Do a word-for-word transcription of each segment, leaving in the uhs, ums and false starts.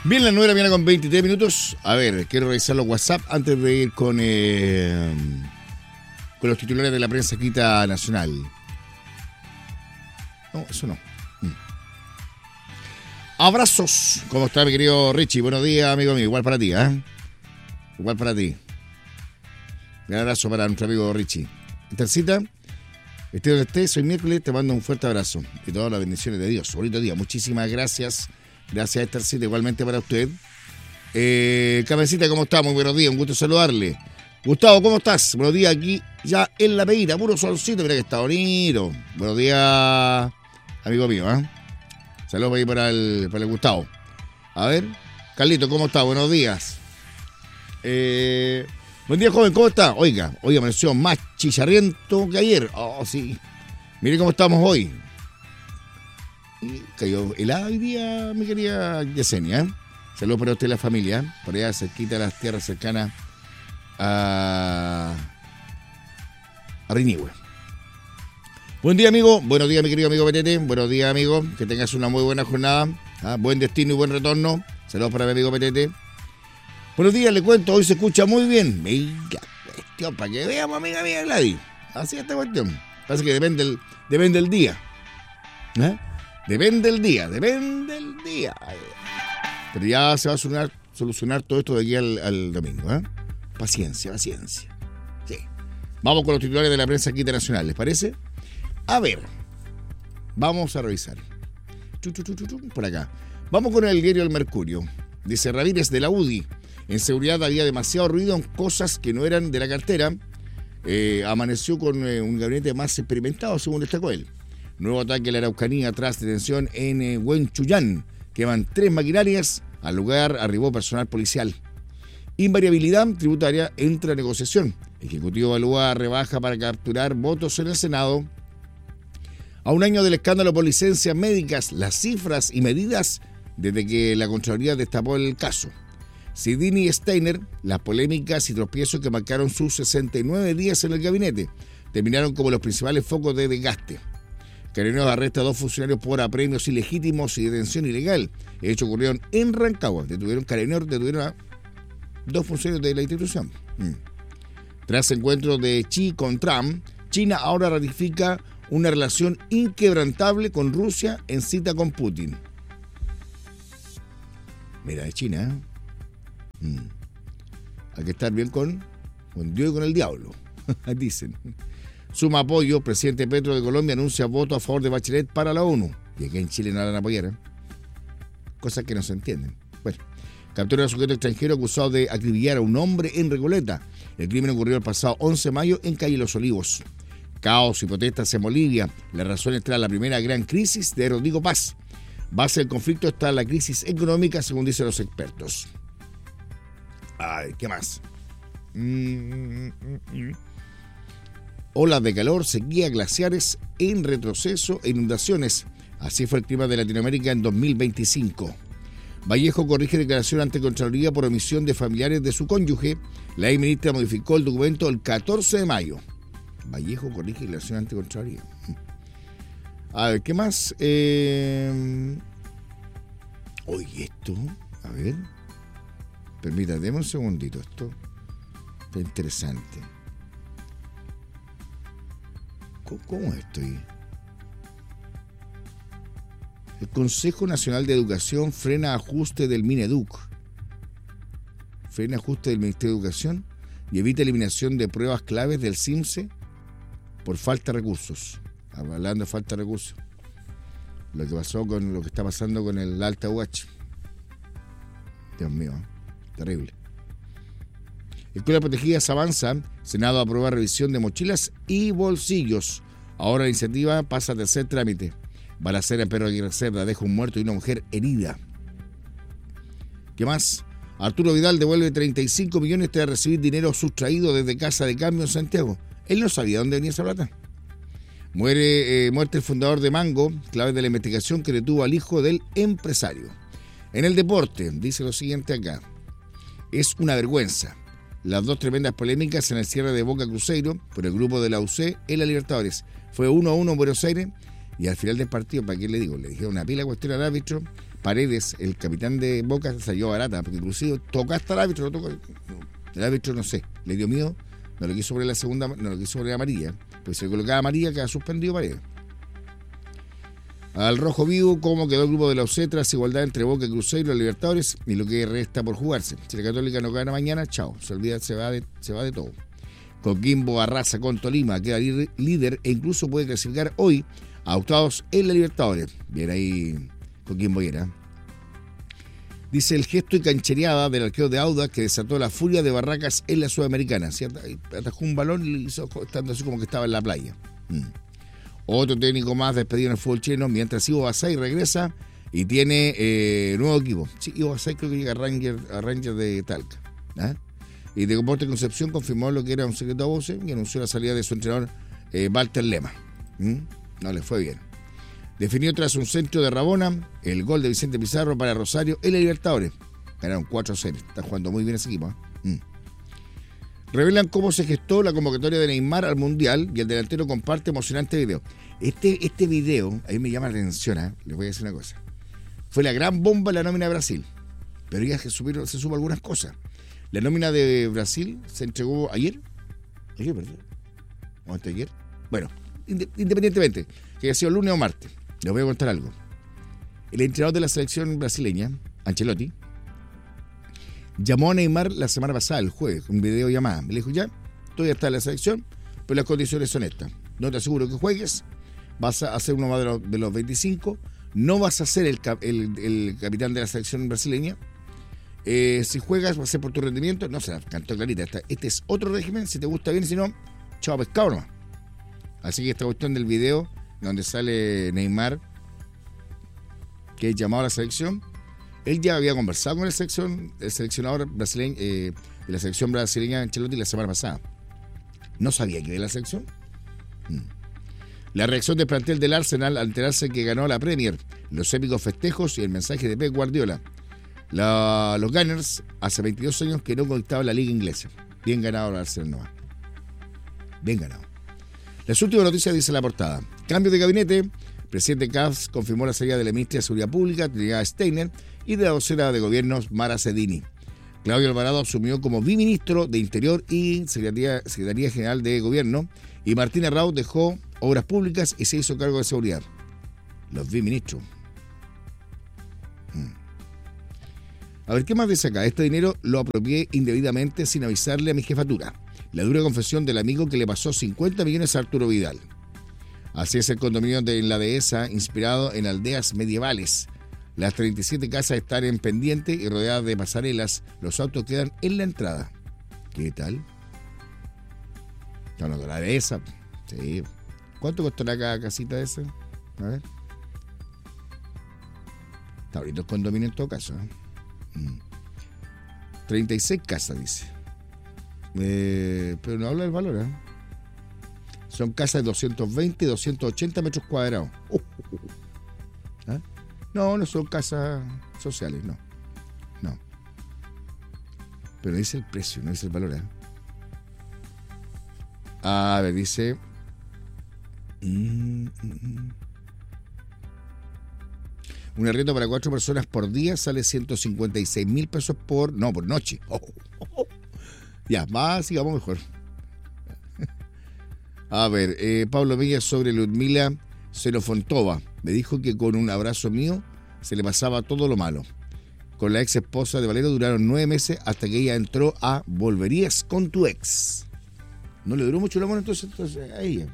Bien, las nueve de la mañana con veintitrés minutos. A ver, quiero revisar los WhatsApp antes de ir con, eh, con los titulares de la prensa escrita nacional. No, eso no. Mm. Abrazos. ¿Cómo está, mi querido Richie? Buenos días, amigo mío. Igual para ti, ¿eh? Igual para ti. Un abrazo para nuestro amigo Richie. Tercita, esté donde esté, soy miércoles, te mando un fuerte abrazo y todas las bendiciones de Dios. Bonito día, muchísimas gracias. Gracias, Esthercita, igualmente para usted. Eh, Cabecita, ¿cómo está? Muy buenos días, un gusto saludarle. Gustavo, ¿cómo estás? Buenos días aquí, ya en la peguita, puro solcito, mira que está bonito. Buenos días, amigo mío, ¿eh? Saludos ahí para el, para el Gustavo. A ver, Carlito, ¿cómo está? Buenos días. Eh, buen día, joven, ¿cómo está? Oiga, hoy amaneció más chicharriento que ayer. Oh, sí. Mire cómo estamos hoy. Y cayó helada hoy día, mi querida Yesenia. ¿eh? Saludos para usted y la familia. ¿eh? Por allá cerquita de las tierras cercanas a, a Rinihue. Buen día, amigo. Buenos días, mi querido amigo Petete. Buenos días, amigo. Que tengas una muy buena jornada. ¿ah? Buen destino y buen retorno. Saludos para mi amigo Petete. Buenos días, le cuento. Hoy se escucha muy bien. Mira, cuestión, para que veamos, amiga mía, Gladys. Así es esta cuestión. Parece que depende del, depende del día. ¿Eh? Depende del día, depende del día. Pero ya se va a solucionar, solucionar todo esto de aquí al, al domingo. ¿eh? Paciencia, paciencia. Sí. Vamos con los titulares de la prensa aquí internacional, ¿les parece? A ver, vamos a revisar. Chu, chu, chu, chu, chu, por acá. Vamos con el diario El Mercurio. Dice Ramírez de la U D I. En seguridad había demasiado ruido en cosas que no eran de la cartera. Eh, amaneció con eh, un gabinete más experimentado, según destacó él. Nuevo ataque a la Araucanía tras detención en eh, Huenchuyán. Queman tres maquinarias. Al lugar arribó personal policial. Invariabilidad tributaria entra a negociación. Ejecutivo evalúa rebaja para capturar votos en el Senado. A un año del escándalo por licencias médicas, las cifras y medidas desde que la Contraloría destapó el caso. Sidini y Steiner, las polémicas y tropiezos que marcaron sus sesenta y nueve días en el gabinete, terminaron como los principales focos de desgaste. Carabineros arresta a dos funcionarios por apremios ilegítimos y detención ilegal. El hecho ocurrió en Rancagua. Detuvieron Carabineros, detuvieron a dos funcionarios de la institución. Mm. Tras encuentros de Xi con Trump, China ahora ratifica una relación inquebrantable con Rusia en cita con Putin. Mira, de China, ¿eh? Mm. Hay que estar bien con, con Dios y con el diablo, dicen. Suma apoyo, presidente Petro de Colombia anuncia voto a favor de Bachelet para la ONU. Y aquí en Chile no la van a apoyar, ¿eh? Cosas que no se entienden. Bueno, captura a un sujeto extranjero acusado de acribillar a un hombre en Recoleta. El crimen ocurrió el pasado once de mayo en calle Los Olivos. Caos y protestas en Bolivia. Las razones tras la primera gran crisis de Rodrigo Paz. Base del conflicto está la crisis económica, según dicen los expertos. Ay, ¿qué más? Mm, mm, mm. Olas de calor, sequía, glaciares en retroceso e inundaciones. Así fue el clima de Latinoamérica en dos mil veinticinco. Vallejo corrige declaración ante Contraloría por omisión de familiares de su cónyuge. La ex ministra modificó el documento el catorce de mayo. Vallejo corrige declaración ante Contraloría. A ver, ¿qué más? Eh... Oye, esto, a ver. Permítame un segundito, esto está interesante. ¿Cómo estoy? El Consejo Nacional de Educación frena ajuste del Mineduc. Frena ajuste del Ministerio de Educación y evita eliminación de pruebas claves del CIMSE por falta de recursos. Hablando de falta de recursos. Lo que pasó con lo que está pasando con el Alta U H. Dios mío, terrible. Escuelas protegidas avanza. Senado aprueba revisión de mochilas y bolsillos. Ahora la iniciativa pasa a tercer trámite. Balacera en Pedro Aguirre Cerda deja un muerto y una mujer herida. ¿Qué más? Arturo Vidal devuelve treinta y cinco millones tras recibir dinero sustraído desde Casa de Cambio en Santiago. Él no sabía dónde venía esa plata. Muere, eh, muerte el fundador de Mango, clave de la investigación que detuvo al hijo del empresario. En el deporte, dice lo siguiente acá. Es una vergüenza. Las dos tremendas polémicas en el cierre de Boca Cruzeiro por el grupo de la U C en la Libertadores. Fue uno a uno en Buenos Aires y al final del partido, ¿para qué le digo? Le dijeron una pila de cuestión al árbitro, Paredes, el capitán de Boca, salió barata, porque inclusive tocaste al árbitro, no tocó, el árbitro no sé, le dio miedo, no lo quiso poner la segunda, no lo quiso poner amarilla, pues se le colocaba amarilla, queda suspendido Paredes. Al rojo vivo, cómo quedó el grupo de la U C tras igualdad entre Boca y Cruzeiro, los Libertadores, y lo que resta por jugarse. Si la Católica no gana mañana, chao, se olvida, se va de, se va de todo. Coquimbo arrasa con Tolima, queda líder e incluso puede clasificar hoy a octavos en la Libertadores. Bien ahí, Coquimbo era. Dice el gesto y canchereada del arquero de Audax que desató la furia de Barracas en la Sudamericana. ¿Cierto? Atajó un balón y lo hizo estando así como que estaba en la playa. Mm. Otro técnico más despedido en el fútbol chileno, mientras Ivo Basay regresa y tiene eh, nuevo equipo. Sí, Ivo Basay creo que llega a Ranger, a Ranger de Talca. ¿eh? Y de Deportes Concepción confirmó lo que era un secreto a voces y anunció la salida de su entrenador eh, Walter Lema. ¿Mm? No le fue bien. Definió tras un centro de Rabona el gol de Vicente Pizarro para Rosario en la Libertadores. Ganaron cuatro a cero. Está jugando muy bien ese equipo. ¿eh? Mm. Revelan cómo se gestó la convocatoria de Neymar al Mundial y el delantero comparte emocionante video. Este, este video, a mí me llama la atención, ¿eh? Les voy a decir una cosa. Fue la gran bomba en la nómina de Brasil. Pero ya se, subieron, se supo algunas cosas. La nómina de Brasil se entregó ayer. ¿Ayer, verdad? ¿O anteayer? Bueno, independientemente, que haya sido lunes o martes, les voy a contar algo. El entrenador de la selección brasileña, Ancelotti, llamó a Neymar la semana pasada, el jueves, un video llamada. Le dijo, ya, tú ya estás en la selección, pero las condiciones son estas. No te aseguro que juegues, vas a ser uno más de los, de los veinticinco, no vas a ser el, el, el capitán de la selección brasileña. Eh, si juegas, va a ser por tu rendimiento. No se la cantó clarita. Este es otro régimen, si te gusta bien, si no, chao pescado nomás. Así que esta cuestión del video, donde sale Neymar, que es llamado a la selección, él ya había conversado con el, selección, el seleccionador brasileño, eh, de la selección brasileña Ancelotti la semana pasada. No sabía que iba a la selección. Mm. La reacción del plantel del Arsenal al enterarse que ganó la Premier, los épicos festejos y el mensaje de Pep Guardiola. La, los Gunners hace veintidós años que no conquistaban la liga inglesa. Bien ganado el Arsenal nomás. Bien ganado. Las últimas noticias dice la portada. Cambio de gabinete. Presidente Kass confirmó la salida de la ministra de Seguridad Pública, Trinidad Steiner, y de la vocera de gobiernos, Mara Cedini. Claudio Alvarado asumió como biministro de Interior y Secretaría, Secretaría General de Gobierno, y Martín Arrau dejó Obras Públicas y se hizo cargo de Seguridad. Los biministros. Hmm. A ver, ¿qué más dice acá? Este dinero lo apropié indebidamente sin avisarle a mi jefatura. La dura confesión del amigo que le pasó cincuenta millones a Arturo Vidal. Así es el condominio de la dehesa, inspirado en aldeas medievales. Las treinta y siete casas están en pendiente y rodeadas de pasarelas. Los autos quedan en la entrada. ¿Qué tal? No, no, la dehesa. Sí. ¿Cuánto costará cada casita esa? A ver. Está bonito el condominio en todo caso. ¿eh? Mm. treinta y seis casas, dice. Eh, pero no habla del valor, ¿eh? Son casas de doscientos veinte y doscientos ochenta metros cuadrados. Uh, uh, uh. ¿Eh? No, no son casas sociales, no. No. Pero dice el precio, no dice el valor, ¿eh? A ver, dice... Mm, mm, mm. Un arriendo para cuatro personas por día sale ciento cincuenta y seis mil pesos por... No, por noche. Oh, oh, oh. Ya, más, sigamos mejor. A ver, eh, Pablo Villa sobre Ludmila Xenofontova. Me dijo que con un abrazo mío se le pasaba todo lo malo. Con la ex esposa de Valero duraron nueve meses hasta que ella entró a Volverías con tu ex. No le duró mucho el amor entonces, entonces a ella.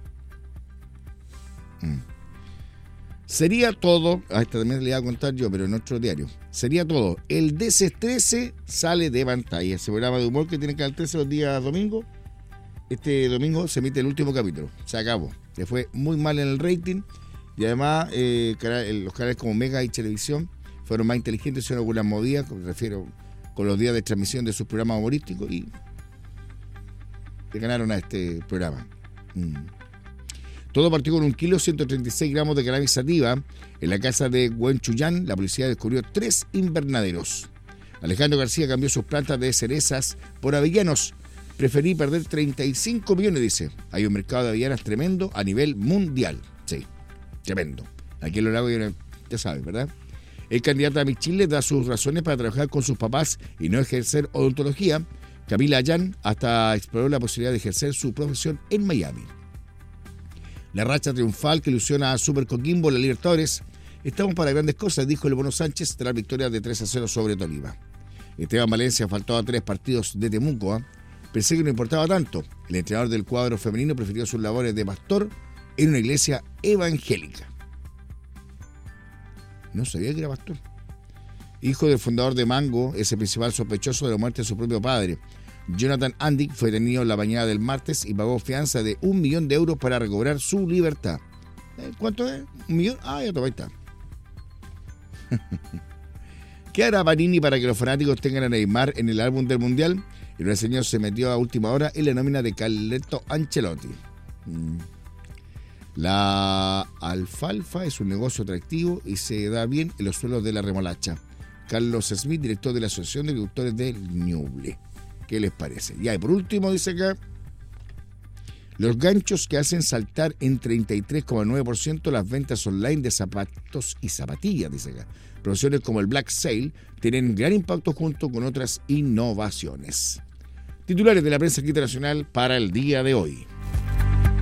Mm. Sería todo, a esta también le iba a contar yo, pero en otro diario. Sería todo. El desestrese sale de pantalla. Ese programa de humor que tiene Canal trece los días domingos. Este domingo se emite el último capítulo. Se acabó. Le fue muy mal en el rating. Y además, eh, los canales como Mega y Televisión fueron más inteligentes, hicieron algunas movidas, me refiero con los días de transmisión de sus programas humorísticos y le ganaron a este programa. Mm. Todo partió con un kilo ciento treinta y seis gramos de cannabis sativa. En la casa de Huenchuyán, la policía descubrió tres invernaderos. Alejandro García cambió sus plantas de cerezas por avellanos. Preferí perder treinta y cinco millones, dice. Hay un mercado de avellanas tremendo a nivel mundial. Sí, tremendo. Aquí en los lagos, ya saben, ¿verdad? El candidato a Miss Chile da sus razones para trabajar con sus papás y no ejercer odontología. Camila Ayán hasta exploró la posibilidad de ejercer su profesión en Miami. La racha triunfal que ilusiona a Super Coquimbo, la Libertadores. Estamos para grandes cosas, dijo el Bono Sánchez tras la victoria de tres a cero sobre Tolima. Esteban Valencia faltó a tres partidos de Temuco. ¿eh? Pensé que no importaba tanto. El entrenador del cuadro femenino prefirió sus labores de pastor en una iglesia evangélica. No sabía que era pastor. Hijo del fundador de Mango, es el principal sospechoso de la muerte de su propio padre. Jonathan Andic fue detenido la mañana del martes y pagó fianza de un millón de euros para recobrar su libertad. ¿Cuánto es? ¿Un millón? Ah, ya toma, ahí está. ¿Qué hará Panini para que los fanáticos tengan a Neymar en el álbum del Mundial? El brasileño se metió a última hora en la nómina de Carleto Ancelotti. La alfalfa es un negocio atractivo y se da bien en los suelos de la remolacha. Carlos Smith, director de la Asociación de Agricultores del Ñuble. ¿Qué les parece? Ya, y por último dice acá, los ganchos que hacen saltar en treinta y tres coma nueve por ciento las ventas online de zapatos y zapatillas, dice acá. Profesiones como el Black Sale tienen gran impacto junto con otras innovaciones. Titulares de la prensa internacional para el día de hoy.